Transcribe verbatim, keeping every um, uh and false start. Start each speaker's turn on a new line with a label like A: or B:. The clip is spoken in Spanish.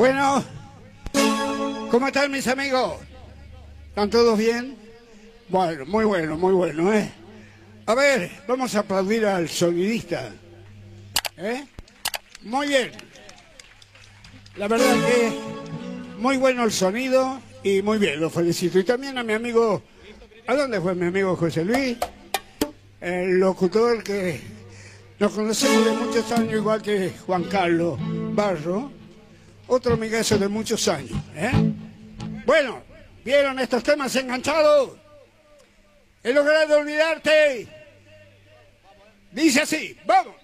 A: Bueno, ¿cómo están mis amigos? ¿Están todos bien? Bueno, muy bueno, muy bueno, ¿eh? A ver, vamos a aplaudir al sonidista. ¿Eh? Muy bien. La verdad que muy bueno el sonido y muy bien, lo felicito. Y también a mi amigo, ¿a dónde fue mi amigo José Luis? El locutor que nos conocemos de muchos años, igual que Juan Carlos Barro, otro amigazo de muchos años, ¿eh? Bueno, ¿vieron estos temas enganchados? He logrado olvidarte. Dice así, vamos.